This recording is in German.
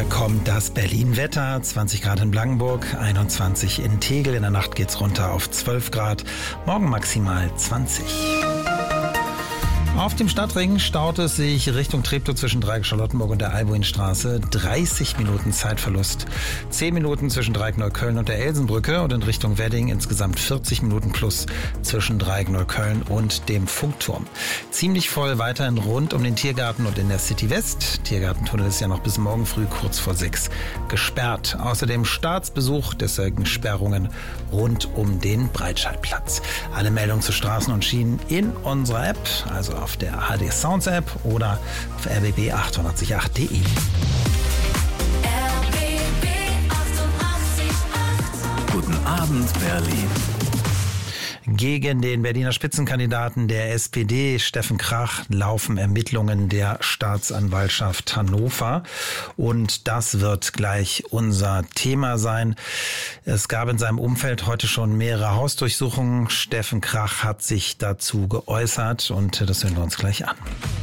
Hier kommt das Berlin-Wetter. 20 Grad in Blankenburg, 21 in Tegel. In der Nacht geht's runter auf 12 Grad. Morgen maximal 20. Auf dem Stadtring staut es sich Richtung Treptow zwischen Dreieck Charlottenburg und der Albuinstraße. 30 Minuten Zeitverlust. 10 Minuten zwischen Dreieck Neukölln und der Elsenbrücke und in Richtung Wedding insgesamt 40 Minuten plus zwischen Dreieck Neukölln und dem Funkturm. Ziemlich voll weiterhin rund um den Tiergarten und in der City West. Tiergartentunnel ist ja noch bis morgen früh kurz vor 6 gesperrt. Außerdem Staatsbesuch, deswegen Sperrungen rund um den Breitscheidplatz. Alle Meldungen zu Straßen und Schienen in unserer App, also auf der HD Sounds App oder auf rbb888.de. RBB 888. Guten Abend, Berlin. Gegen den Berliner Spitzenkandidaten der SPD, Steffen Krach, laufen Ermittlungen der Staatsanwaltschaft Hannover. Und das wird gleich unser Thema sein. Es gab in seinem Umfeld heute schon mehrere Hausdurchsuchungen. Steffen Krach hat sich dazu geäußert und das hören wir uns gleich an.